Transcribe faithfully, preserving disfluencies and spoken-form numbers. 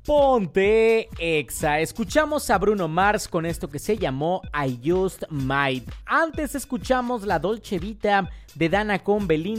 Ponte Exa. Escuchamos a Bruno Mars con esto que se llamó I Just Might. Antes escuchamos la Dolce Vita de Dana con Belinda